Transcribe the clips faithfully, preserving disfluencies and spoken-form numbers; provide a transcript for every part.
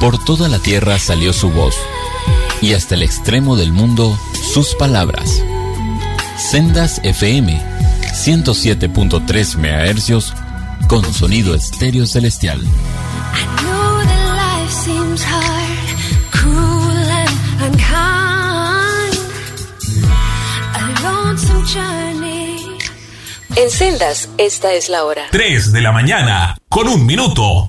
Por toda la tierra salió su voz, y hasta el extremo del mundo sus palabras. Sendas F M, ciento siete punto tres megahercios, con sonido estéreo celestial. En Sendas, esta es la hora. tres de la mañana, con un minuto.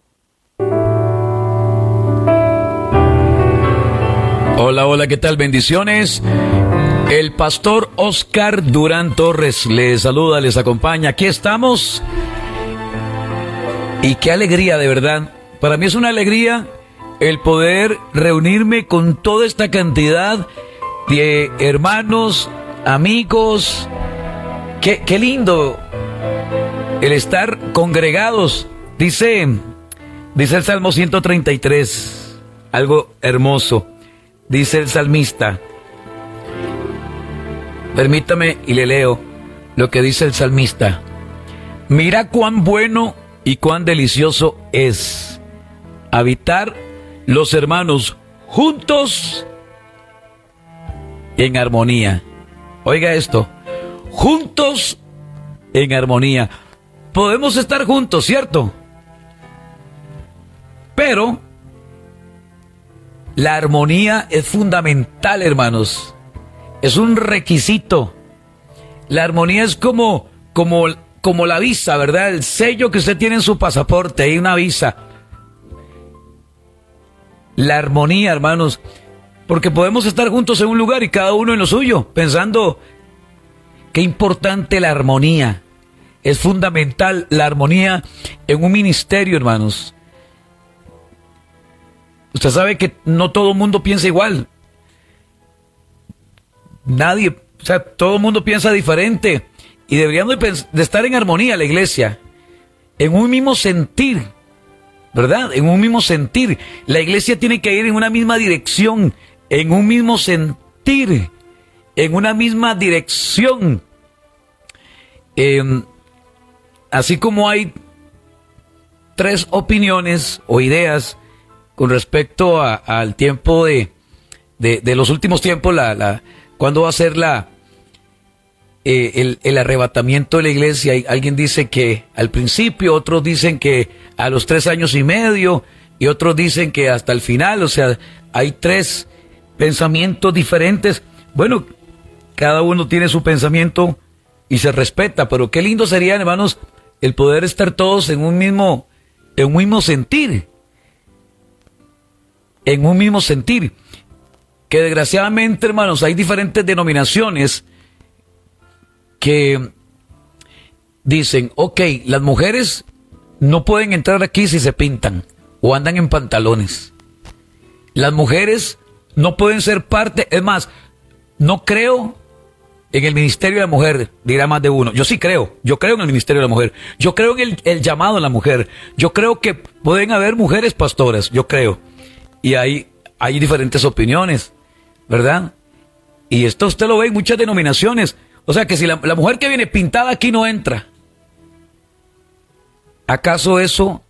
Hola, hola, ¿qué tal? Bendiciones. El pastor Oscar Durán Torres les saluda, les acompaña. Aquí estamos. Y qué alegría, de verdad. Para mí es una alegría el poder reunirme con toda esta cantidad de hermanos, amigos. Qué, qué lindo el estar congregados. Dice, dice el Salmo ciento treinta y tres, algo hermoso. Dice el salmista, permítame y le leo lo que dice el salmista. Mira cuán bueno y cuán delicioso es habitar los hermanos juntos en armonía. Oiga esto, juntos en armonía. Podemos estar juntos, ¿cierto? Pero la armonía es fundamental, hermanos. Es un requisito. La armonía es como, como, como la visa, ¿verdad? El sello que usted tiene en su pasaporte, hay una visa. La armonía, hermanos, porque podemos estar juntos en un lugar y cada uno en lo suyo, pensando qué importante la armonía. Es fundamental la armonía en un ministerio, hermanos. Usted sabe que no todo el mundo piensa igual. Nadie, o sea, todo el mundo piensa diferente. Y deberíamos de, pens- de estar en armonía la iglesia. En un mismo sentir. ¿Verdad? En un mismo sentir. La iglesia tiene que ir en una misma dirección. En un mismo sentir. En una misma dirección. Eh, así como hay tres opiniones o ideas con respecto a, al tiempo de, de, de los últimos tiempos, la, la, ¿cuándo va a ser la, eh, el, el arrebatamiento de la iglesia? Hay, alguien dice que al principio, otros dicen que a los tres años y medio, y otros dicen que hasta el final. O sea, hay tres pensamientos diferentes. Bueno, cada uno tiene su pensamiento y se respeta, pero qué lindo sería, hermanos, el poder estar todos en un mismo, en un mismo sentir. En un mismo sentir, que desgraciadamente, hermanos, hay diferentes denominaciones que dicen, ok, las mujeres no pueden entrar aquí si se pintan o andan en pantalones. Las mujeres no pueden ser parte, es más, no creo en el ministerio de la mujer, dirá más de uno. Yo sí creo, yo creo en el ministerio de la mujer, yo creo en el, el llamado a la mujer, yo creo que pueden haber mujeres pastoras, yo creo. Y hay, hay diferentes opiniones, ¿verdad? Y esto usted lo ve en muchas denominaciones. O sea que si la, la mujer que viene pintada aquí no entra, ¿acaso eso?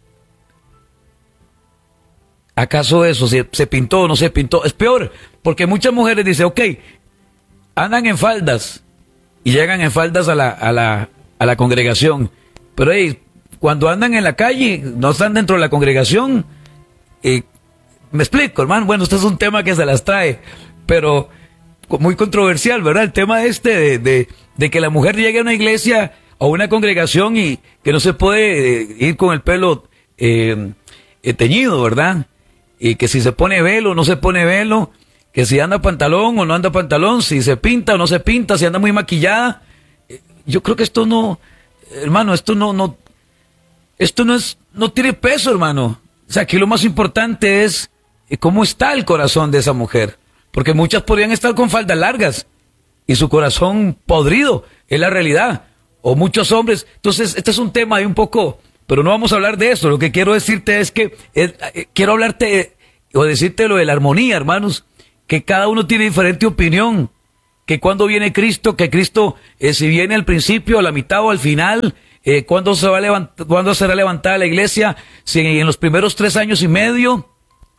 ¿Acaso eso? Si se pintó o no se pintó. Es peor, porque muchas mujeres dicen, ok, andan en faldas y llegan en faldas a la, a la, a la congregación. Pero hey, cuando andan en la calle, no están dentro de la congregación. Y me explico, hermano. Bueno, este es un tema que se las trae, pero muy controversial, ¿verdad? El tema este de, de, de que la mujer llegue a una iglesia o una congregación y que no se puede eh, ir con el pelo eh, eh, teñido, ¿verdad? Y que si se pone velo o no se pone velo, que si anda pantalón o no anda pantalón, si se pinta o no se pinta, si anda muy maquillada. Eh, yo creo que esto no, hermano, esto no, no, esto no es, no tiene peso, hermano. O sea, aquí lo más importante es cómo está el corazón de esa mujer, porque muchas podrían estar con faldas largas y su corazón podrido, es la realidad, o muchos hombres. Entonces este es un tema de un poco, pero no vamos a hablar de eso. Lo que quiero decirte es que eh, eh, quiero hablarte o decirte lo de la armonía, hermanos, que cada uno tiene diferente opinión, que cuando viene Cristo, que Cristo eh, si viene al principio, a la mitad o al final, eh, cuándo se va a levantar, cuándo será levantada la iglesia, si en, en los primeros tres años y medio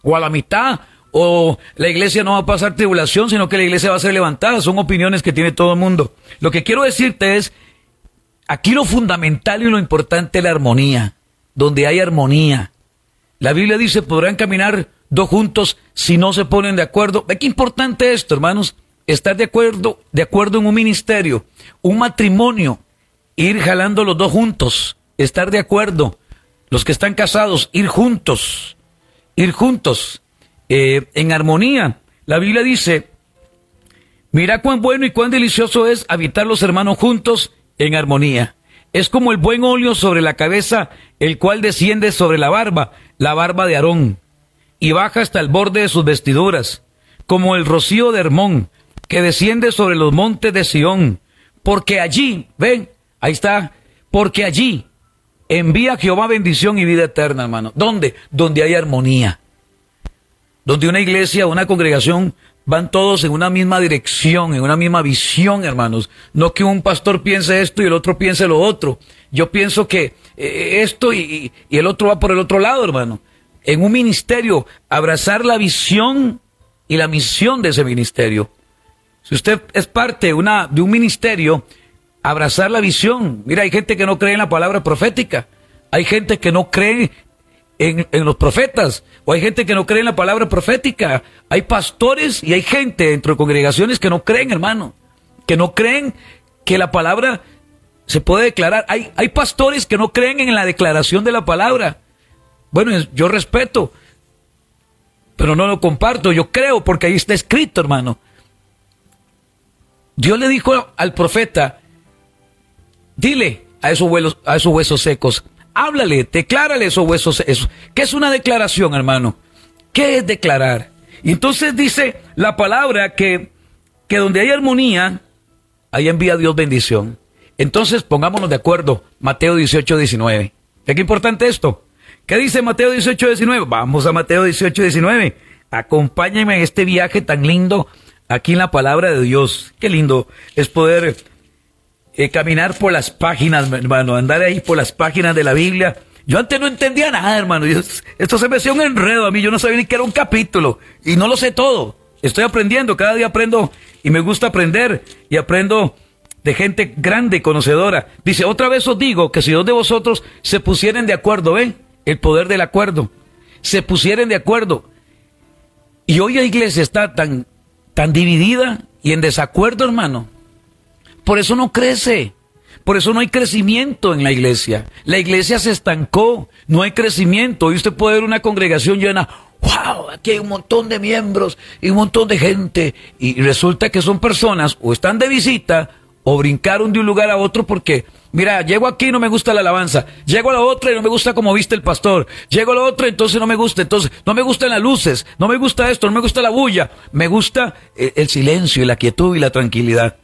o a la mitad, o la iglesia no va a pasar tribulación, sino que la iglesia va a ser levantada. Son opiniones que tiene todo el mundo. Lo que quiero decirte es, aquí lo fundamental y lo importante es la armonía. Donde hay armonía. La Biblia dice, podrán caminar dos juntos si no se ponen de acuerdo. Ve qué importante esto, hermanos. Estar de acuerdo, de acuerdo en un ministerio, un matrimonio, ir jalando los dos juntos, estar de acuerdo. Los que están casados, ir juntos, ir juntos, eh, en armonía. La Biblia dice, mira cuán bueno y cuán delicioso es habitar los hermanos juntos en armonía. Es como el buen óleo sobre la cabeza, el cual desciende sobre la barba, la barba de Aarón, y baja hasta el borde de sus vestiduras, como el rocío de Hermón, que desciende sobre los montes de Sión. Porque allí, ven, ahí está, porque allí envía Jehová bendición y vida eterna, hermano. ¿Dónde? Donde hay armonía. Donde una iglesia, una congregación, van todos en una misma dirección, en una misma visión, hermanos. No que un pastor piense esto y el otro piense lo otro. Yo pienso que eh, esto y, y el otro va por el otro lado, hermano. En un ministerio, abrazar la visión y la misión de ese ministerio. Si usted es parte de, una, de un ministerio, abrazar la visión. Mira, hay gente que no cree en la palabra profética. Hay gente que no cree en, en los profetas. O hay gente que no cree en la palabra profética. Hay pastores y hay gente dentro de congregaciones que no creen, hermano. Que no creen que la palabra se puede declarar. Hay, hay pastores que no creen en la declaración de la palabra. Bueno, yo respeto, pero no lo comparto. Yo creo porque ahí está escrito, hermano. Dios le dijo al profeta, dile a esos huesos, a esos huesos secos, háblale, declárale esos huesos secos. ¿Qué es una declaración, hermano? ¿Qué es declarar? Y entonces dice la palabra que, que donde hay armonía, ahí envía Dios bendición. Entonces pongámonos de acuerdo, Mateo dieciocho, diecinueve. ¿Qué importante esto? ¿Qué dice Mateo dieciocho, diecinueve? Vamos a Mateo dieciocho, diecinueve. Acompáñenme en este viaje tan lindo aquí en la palabra de Dios. Qué lindo es poder eh, caminar por las páginas, hermano, andar ahí por las páginas de la Biblia. Yo antes no entendía nada, hermano. Yo, esto se me hacía un enredo a mí. Yo no sabía ni que era un capítulo y no lo sé todo. Estoy aprendiendo, cada día aprendo y me gusta aprender y aprendo de gente grande, conocedora. Dice, otra vez os digo que si dos de vosotros se pusieren de acuerdo, ¿ven? El poder del acuerdo. Se pusieren de acuerdo. Y hoy la iglesia está tan, tan dividida y en desacuerdo, hermano. Por eso no crece. Por eso no hay crecimiento en la iglesia. La iglesia se estancó. No hay crecimiento. Hoy usted puede ver una congregación llena. ¡Wow! Aquí hay un montón de miembros y un montón de gente. Y resulta que son personas o están de visita o brincaron de un lugar a otro porque, mira, llego aquí y no me gusta la alabanza. Llego a la otra y no me gusta como viste el pastor. Llego a la otra y entonces no me gusta. Entonces, no me gustan las luces. No me gusta esto. No me gusta la bulla. Me gusta el, el silencio y la quietud y la tranquilidad.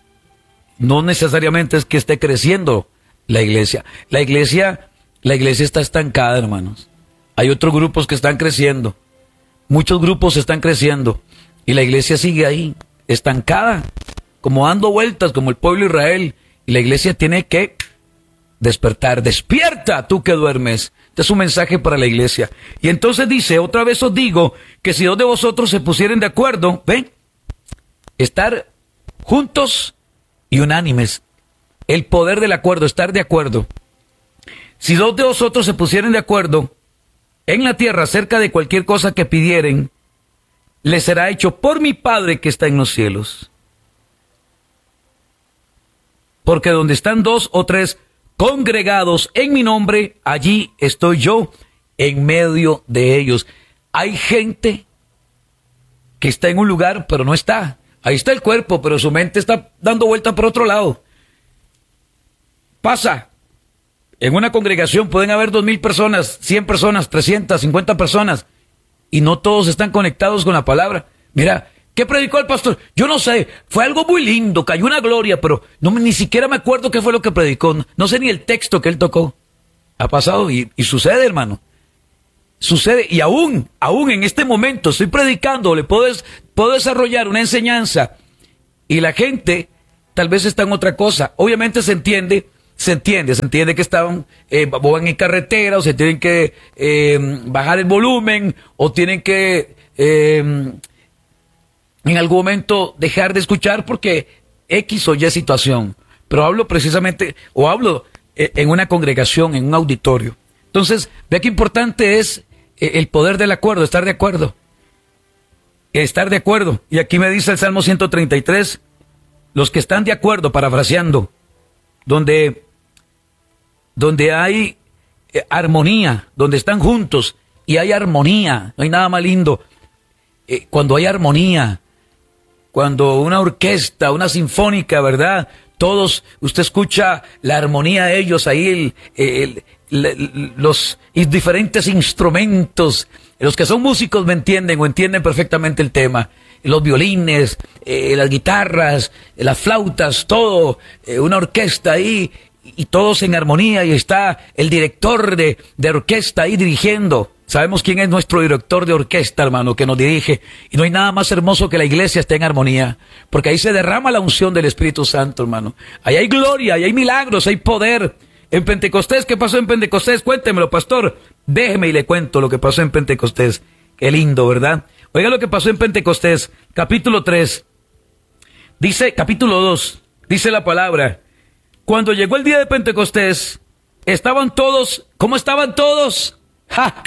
No necesariamente es que esté creciendo la iglesia. La iglesia, la iglesia está estancada, hermanos. Hay otros grupos que están creciendo. Muchos grupos están creciendo. Y la iglesia sigue ahí, estancada, como dando vueltas, como el pueblo de Israel. Y la iglesia tiene que despertar. Despierta, tú que duermes. Este es un mensaje para la iglesia. Y entonces dice, otra vez os digo, que si dos de vosotros se pusieren de acuerdo, ¿ven? Estar juntos y unánimes. El poder del acuerdo, estar de acuerdo. Si dos de vosotros se pusieren de acuerdo en la tierra acerca de cualquier cosa que pidieren, les será hecho por mi Padre que está en los cielos. Porque donde están dos o tres congregados en mi nombre, allí estoy yo en medio de ellos. Hay gente que está en un lugar, pero no está. Ahí está el cuerpo, pero su mente está dando vuelta por otro lado. Pasa. En una congregación pueden haber dos mil personas, cien personas, trescientas, cincuenta personas, y no todos están conectados con la palabra. Mira, ¿qué predicó el pastor? Yo no sé, fue algo muy lindo, cayó una gloria, pero no, ni siquiera me acuerdo qué fue lo que predicó. No, no sé ni el texto que él tocó. Ha pasado y, y sucede, hermano. Sucede, y aún, aún en este momento estoy predicando, le puedo, puedo desarrollar una enseñanza, y la gente tal vez está en otra cosa. Obviamente se entiende se entiende, se entiende que estaban, eh, van en carretera, o se tienen que eh, bajar el volumen, o tienen que eh, en algún momento dejar de escuchar porque X o Y situación. Pero hablo precisamente, o hablo eh, en una congregación, en un auditorio. Entonces, vea qué importante es eh, el poder del acuerdo, estar de acuerdo. Estar de acuerdo. Y aquí me dice el Salmo ciento treinta y tres, los que están de acuerdo, parafraseando, donde, donde hay eh, armonía, donde están juntos y hay armonía, no hay nada más lindo. Eh, cuando hay armonía, cuando una orquesta, una sinfónica, ¿verdad? Todos, usted escucha la armonía de ellos ahí, el, el, el, los diferentes instrumentos. Los que son músicos me entienden o entienden perfectamente el tema. Los violines, eh, las guitarras, eh, las flautas, todo, eh, una orquesta ahí, y todos en armonía, y está el director de, de orquesta ahí dirigiendo. Sabemos quién es nuestro director de orquesta, hermano, que nos dirige. Y no hay nada más hermoso que la iglesia esté en armonía, porque ahí se derrama la unción del Espíritu Santo, hermano. Ahí hay gloria, ahí hay milagros, hay poder. En Pentecostés, ¿qué pasó en Pentecostés? Cuéntemelo, pastor. Déjeme y le cuento lo que pasó en Pentecostés. Qué lindo, ¿verdad? Oiga lo que pasó en Pentecostés, capítulo tres. Dice, capítulo dos, dice la palabra. Cuando llegó el día de Pentecostés, estaban todos, ¿cómo estaban todos? ¡Ja!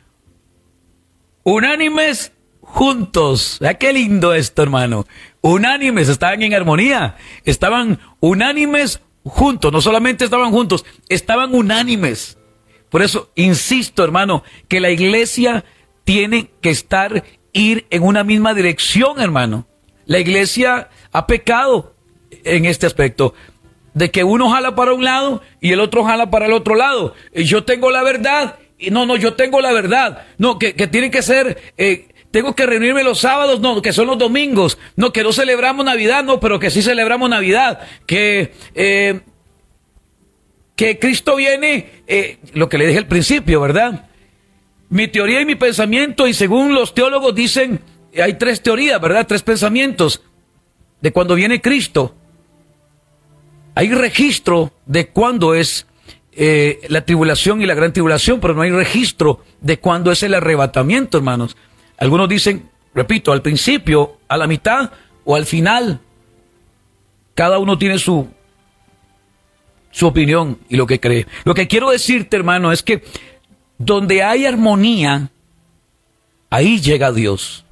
Unánimes juntos. ¿Verdad qué lindo esto, hermano? Unánimes, estaban en armonía. Estaban unánimes juntos. No solamente estaban juntos, estaban unánimes. Por eso, insisto, hermano, que la iglesia tiene que estar, ir en una misma dirección, hermano. La iglesia ha pecado en este aspecto, de que uno jala para un lado y el otro jala para el otro lado. Y yo tengo la verdad, y no, no, yo tengo la verdad. No, que, que tiene que ser, eh, tengo que reunirme los sábados, no, que son los domingos. No, que no celebramos Navidad, no, pero que sí celebramos Navidad. Que, eh, que Cristo viene, eh, lo que le dije al principio, ¿verdad? Mi teoría y mi pensamiento, y según los teólogos dicen, hay tres teorías, ¿verdad? Tres pensamientos de cuando viene Cristo. Hay registro de cuándo es eh, la tribulación y la gran tribulación, pero no hay registro de cuándo es el arrebatamiento, hermanos. Algunos dicen, repito, al principio, a la mitad o al final. Cada uno tiene su, su opinión y lo que cree. Lo que quiero decirte, hermano, es que donde hay armonía, ahí llega Dios.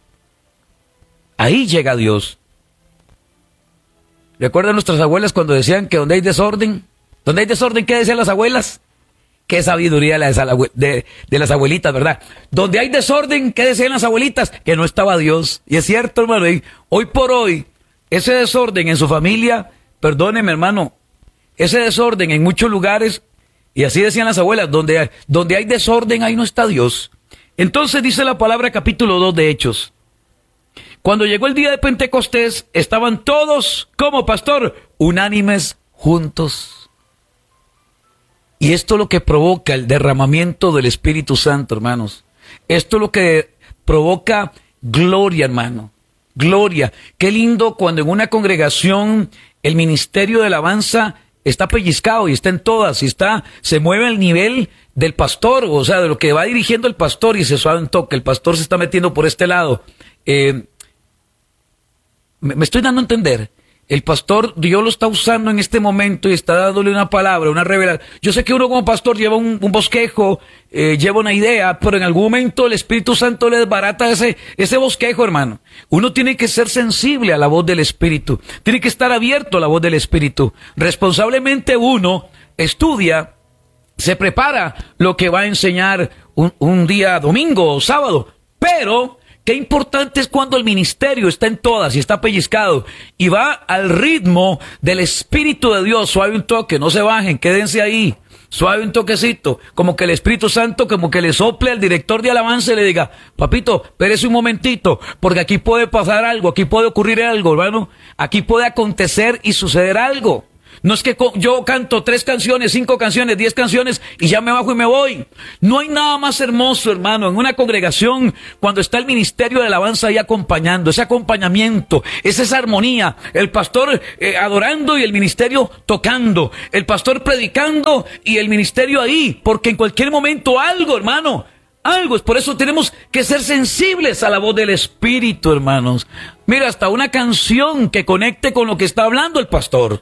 Ahí llega Dios. ¿Recuerdan nuestras abuelas cuando decían que donde hay desorden? ¿Donde hay desorden, qué decían las abuelas? Qué sabiduría la de, de, de las abuelitas, ¿verdad? Donde hay desorden, ¿qué decían las abuelitas? Que no estaba Dios. Y es cierto, hermano, y hoy por hoy, ese desorden en su familia, perdóneme, hermano, ese desorden en muchos lugares, y así decían las abuelas, donde hay, donde hay desorden, ahí no está Dios. Entonces dice la palabra, capítulo dos de Hechos. Cuando llegó el día de Pentecostés, estaban todos, como pastor, unánimes juntos. Y esto es lo que provoca el derramamiento del Espíritu Santo, hermanos. Esto es lo que provoca gloria, hermano. Gloria. Qué lindo cuando en una congregación el ministerio de alabanza está pellizcado y está en todas, y está, se mueve al nivel del pastor, o sea, de lo que va dirigiendo el pastor, y se suave un toque, el pastor se está metiendo por este lado. Eh, me, me estoy dando a entender. El pastor, Dios lo está usando en este momento y está dándole una palabra, una revelación. Yo sé que uno como pastor lleva un, un bosquejo, eh, lleva una idea, pero en algún momento el Espíritu Santo le desbarata ese, ese bosquejo, hermano. Uno tiene que ser sensible a la voz del Espíritu. Tiene que estar abierto a la voz del Espíritu. Responsablemente uno estudia, se prepara lo que va a enseñar un, un día domingo o sábado, pero qué importante es cuando el ministerio está en todas y está pellizcado y va al ritmo del Espíritu de Dios. Suave un toque, no se bajen, quédense ahí. Suave un toquecito, como que el Espíritu Santo, como que le sople al director de alabanza y le diga, papito, espérese un momentito, porque aquí puede pasar algo, aquí puede ocurrir algo, hermano. Aquí puede acontecer y suceder algo. No es que yo canto tres canciones, cinco canciones, diez canciones y ya me bajo y me voy. No hay nada más hermoso, hermano, en una congregación cuando está el ministerio de alabanza ahí acompañando, ese acompañamiento, es esa armonía. El pastor eh, adorando y el ministerio tocando. El pastor predicando y el ministerio ahí. Porque en cualquier momento algo, hermano, algo. Es por eso tenemos que ser sensibles a la voz del Espíritu, hermanos. Mira, hasta una canción que conecte con lo que está hablando el pastor.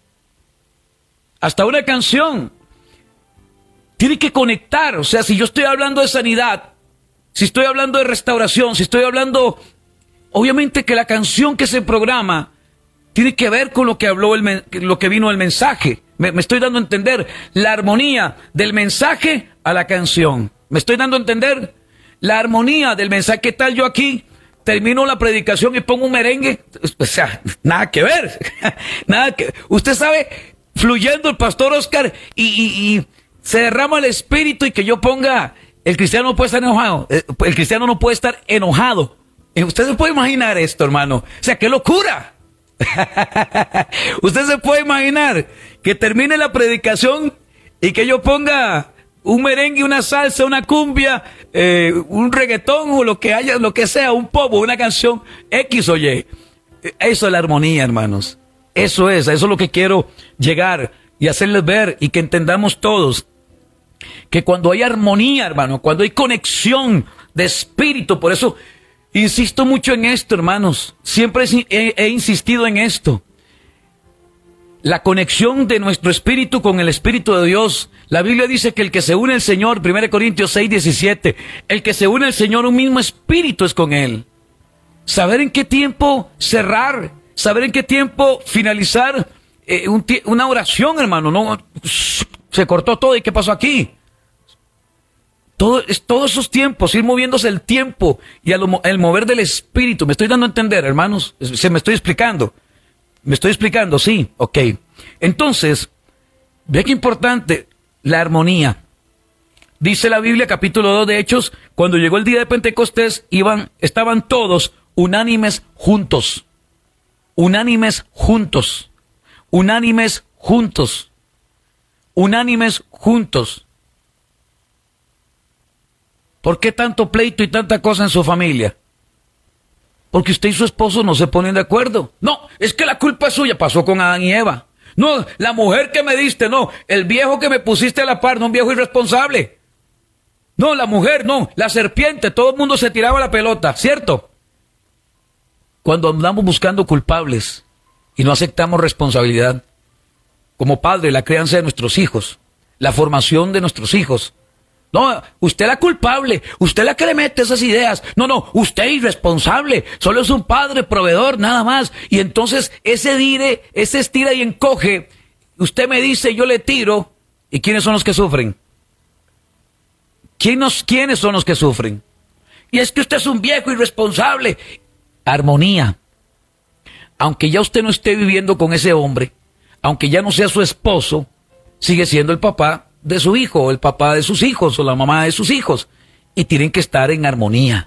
Hasta una canción tiene que conectar. O sea, si yo estoy hablando de sanidad, si estoy hablando de restauración, si estoy hablando, obviamente que la canción que se programa tiene que ver con lo que habló, el, lo que vino el mensaje. Me, me estoy dando a entender la armonía del mensaje a la canción. Me estoy dando a entender la armonía del mensaje. ¿Qué tal yo aquí termino la predicación y pongo un merengue? O sea, nada que ver. Nada que. Usted sabe, fluyendo el pastor Oscar y, y, y se derrama el espíritu y que yo ponga, el cristiano no puede estar enojado, el cristiano no puede estar enojado. Usted se puede imaginar esto, hermano. O sea, qué locura. Usted se puede imaginar que termine la predicación y que yo ponga un merengue, una salsa, una cumbia, eh, un reggaetón o lo que haya, lo que sea, un pop o una canción X o Y. Eso es la armonía, hermanos. Eso es, a eso es lo que quiero llegar y hacerles ver y que entendamos todos. Que cuando hay armonía, hermano, cuando hay conexión de espíritu, por eso insisto mucho en esto, hermanos. Siempre he, he insistido en esto. La conexión de nuestro espíritu con el Espíritu de Dios. La Biblia dice que el que se une al Señor, primera Corintios seis, diecisiete, el que se une al Señor, un mismo espíritu es con Él. Saber en qué tiempo cerrar, saber en qué tiempo finalizar eh, un una oración, hermano. No, se cortó todo. ¿Y qué pasó aquí? Todo, es, todos esos tiempos, ir moviéndose el tiempo y el, el mover del espíritu. ¿Me estoy dando a entender, hermanos? Se me estoy explicando. ¿Me estoy explicando? Sí, ok. Entonces, ve qué importante, la armonía. Dice la Biblia, capítulo dos de Hechos, cuando llegó el día de Pentecostés, iban, estaban todos unánimes juntos. Unánimes juntos. Unánimes juntos. Unánimes juntos. ¿Por qué tanto pleito y tanta cosa en su familia? Porque usted y su esposo no se ponen de acuerdo. No, es que la culpa es suya. Pasó con Adán y Eva. No, la mujer que me diste, no. El viejo que me pusiste a la par, no, un viejo irresponsable. No, la mujer, no. La serpiente, todo el mundo se tiraba la pelota, ¿cierto? Cuando andamos buscando culpables y no aceptamos responsabilidad, como padre, la crianza de nuestros hijos, la formación de nuestros hijos. No, usted la culpable, usted la que le mete esas ideas. No, no, usted irresponsable, solo es un padre proveedor, nada más. Y entonces ese dire, ese estira y encoge, usted me dice, yo le tiro. ¿Y quiénes son los que sufren? ¿Quiénes, quiénes son los que sufren? Y es que usted es un viejo irresponsable. Armonía. Aunque ya usted no esté viviendo con ese hombre, aunque ya no sea su esposo, sigue siendo el papá de su hijo, o el papá de sus hijos, o la mamá de sus hijos, y tienen que estar en armonía.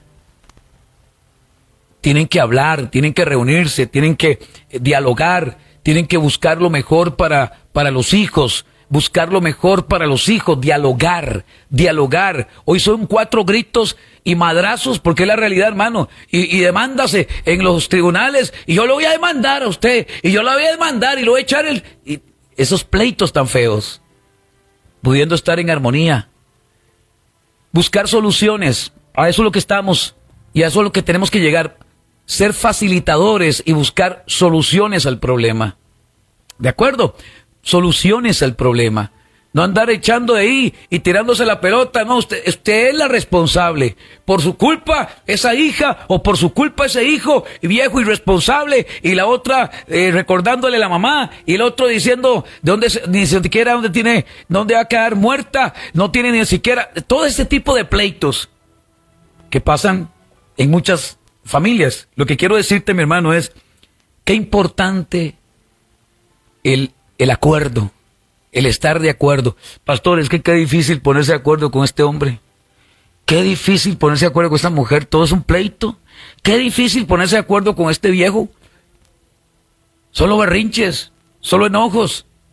Tienen que hablar, tienen que reunirse, tienen que dialogar, tienen que buscar lo mejor para, para los hijos, buscar lo mejor para los hijos, dialogar, dialogar. Hoy son cuatro gritos y madrazos, porque es la realidad, hermano, y, y demándase en los tribunales, y yo lo voy a demandar a usted, y yo lo voy a demandar, y lo voy a echar el... Y esos pleitos tan feos, pudiendo estar en armonía, buscar soluciones, a eso es lo que estamos, y a eso es lo que tenemos que llegar, ser facilitadores y buscar soluciones al problema, ¿de acuerdo? Soluciones al problema, no andar echando de ahí y tirándose la pelota, no, usted, usted es la responsable, por su culpa esa hija, o por su culpa ese hijo, viejo irresponsable, y la otra eh, recordándole a la mamá, y el otro diciendo de dónde, ni siquiera dónde tiene, dónde va a quedar muerta, no tiene ni siquiera, todo ese tipo de pleitos que pasan en muchas familias. Lo que quiero decirte, mi hermano, es qué importante el, el acuerdo. El estar de acuerdo. Pastor, es que qué difícil ponerse de acuerdo con este hombre. Qué difícil ponerse de acuerdo con esta mujer. Todo es un pleito. Qué difícil ponerse de acuerdo con este viejo. Solo berrinches, solo enojos.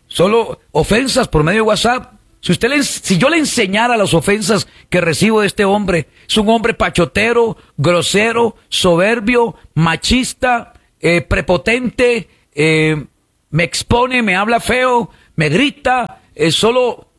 Solo ofensas por medio de WhatsApp. Si usted le, si yo le enseñara las ofensas que recibo de este hombre, es un hombre pachotero, grosero, soberbio, machista, eh, prepotente, eh, me expone, me habla feo, me grita, eh, solo...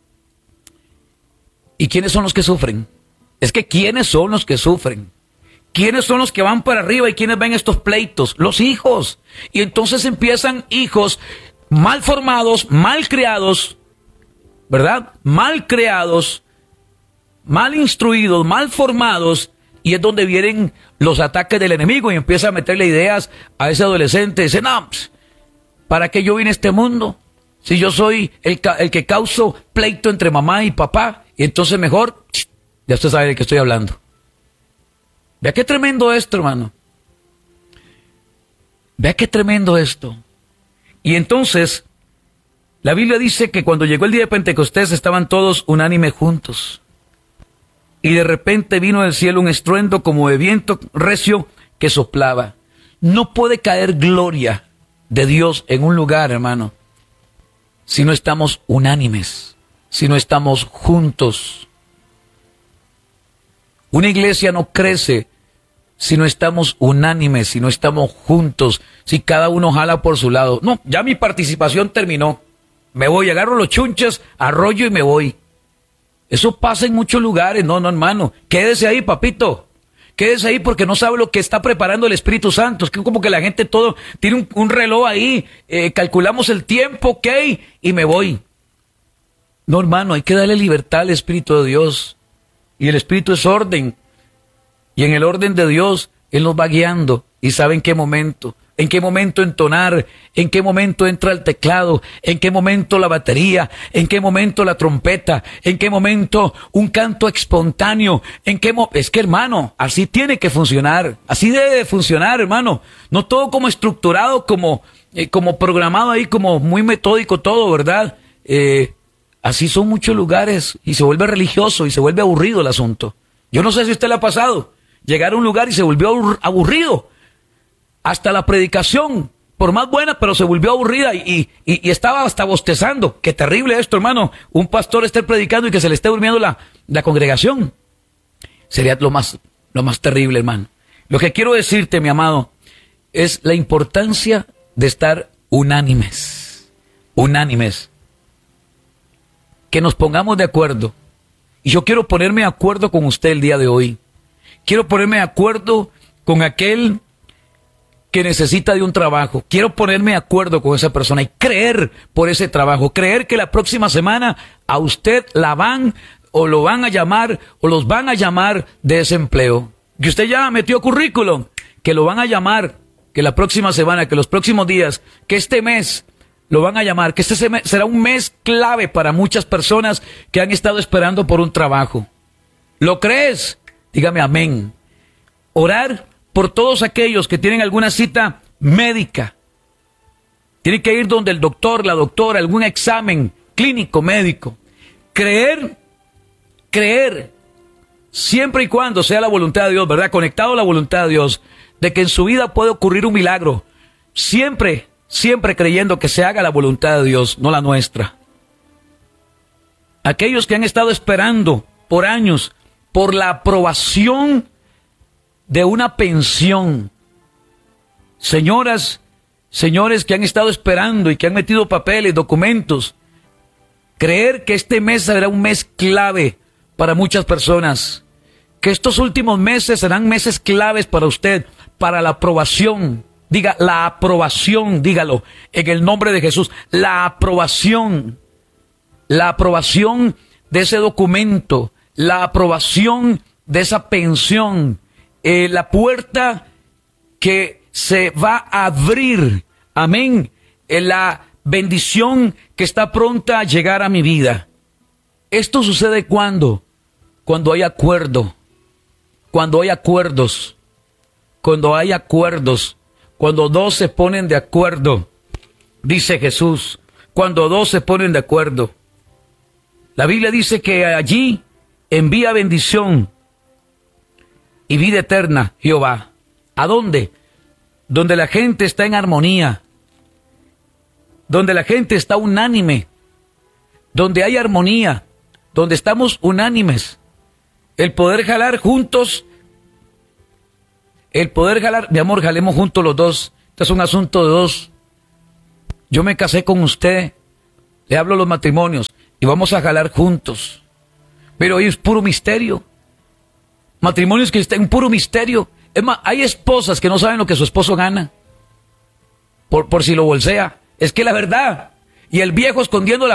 ¿Y quiénes son los que sufren? Es que ¿quiénes son los que sufren? ¿Quiénes son los que van para arriba y quiénes ven estos pleitos? Los hijos. Y entonces empiezan hijos mal formados, mal criados, ¿verdad? Mal creados, mal instruidos, mal formados, y es donde vienen los ataques del enemigo y empieza a meterle ideas a ese adolescente. Dice, no, ¿para qué yo vine a este mundo? Si yo soy el, el que causo pleito entre mamá y papá, y entonces mejor, ya usted sabe de qué estoy hablando. Vea qué tremendo esto, hermano. Vea qué tremendo esto. Y entonces, la Biblia dice que cuando llegó el día de Pentecostés estaban todos unánimes juntos. Y de repente vino del cielo un estruendo como de viento recio que soplaba. No puede caer gloria de Dios en un lugar, hermano, si no estamos unánimes, si no estamos juntos. Una iglesia no crece si no estamos unánimes, si no estamos juntos, si cada uno jala por su lado. No, ya mi participación terminó. Me voy, agarro los chunches, arroyo y me voy. Eso pasa en muchos lugares. No, no, hermano. Quédese ahí, papito. Quédese ahí porque no sabe lo que está preparando el Espíritu Santo. Es que como que la gente todo tiene un, un reloj ahí. Eh, calculamos el tiempo, ok, y me voy. No, hermano, hay que darle libertad al Espíritu de Dios. Y el Espíritu es orden. Y en el orden de Dios, Él nos va guiando y sabe en qué momento. En qué momento entonar, en qué momento entra el teclado, en qué momento la batería, en qué momento la trompeta, en qué momento un canto espontáneo, en qué mo- es que hermano, así tiene que funcionar, así debe de funcionar, hermano, no todo como estructurado, como, eh, como programado ahí, como muy metódico todo, ¿verdad? Eh, así son muchos lugares y se vuelve religioso y se vuelve aburrido el asunto. Yo no sé si a usted le ha pasado, llegar a un lugar y se volvió aburrido. Hasta la predicación, por más buena, pero se volvió aburrida y, y, y estaba hasta bostezando. Qué terrible esto, hermano. Un pastor esté predicando y que se le esté durmiendo la, la congregación. Sería lo más, lo más terrible, hermano. Lo que quiero decirte, mi amado, es la importancia de estar unánimes. Unánimes. Que nos pongamos de acuerdo. Y yo quiero ponerme de acuerdo con usted el día de hoy. Quiero ponerme de acuerdo con aquel que necesita de un trabajo. Quiero ponerme de acuerdo con esa persona y creer por ese trabajo. Creer que la próxima semana a usted la van o lo van a llamar o los van a llamar de ese empleo. Que usted ya metió currículum, que lo van a llamar, que la próxima semana, que los próximos días, que este mes lo van a llamar, que este será un mes clave para muchas personas que han estado esperando por un trabajo. ¿Lo crees? Dígame amén. Orar por todos aquellos que tienen alguna cita médica. Tienen que ir donde el doctor, la doctora, algún examen clínico, médico. Creer, creer, siempre y cuando sea la voluntad de Dios, ¿verdad? Conectado a la voluntad de Dios, de que en su vida puede ocurrir un milagro. Siempre, siempre creyendo que se haga la voluntad de Dios, no la nuestra. Aquellos que han estado esperando por años por la aprobación de una pensión. Señoras, señores que han estado esperando y que han metido papeles, documentos. Creer que este mes será un mes clave para muchas personas. Que estos últimos meses serán meses claves para usted, para la aprobación. Diga, la aprobación, dígalo, en el nombre de Jesús. La aprobación. La aprobación de ese documento. La aprobación de esa pensión. Eh, la puerta que se va a abrir, amén, eh, la bendición que está pronta a llegar a mi vida. Esto sucede cuando, cuando hay acuerdo, cuando hay acuerdos, cuando hay acuerdos, cuando dos se ponen de acuerdo, dice Jesús, cuando dos se ponen de acuerdo. La Biblia dice que allí envía bendición y vida eterna, Jehová. ¿A dónde? Donde la gente está en armonía. donde la gente está unánime, donde hay armonía, donde estamos unánimes. El poder jalar juntos, el poder jalar, mi amor, jalemos juntos los dos. Este es un asunto de dos. Yo me casé con usted, le hablo a los matrimonios y vamos a jalar juntos. Pero hoy es puro misterio. Matrimonios que están en puro misterio. Es más, hay esposas que no saben lo que su esposo gana. Por, por si lo bolsea. Es que la verdad. Y el viejo escondiendo la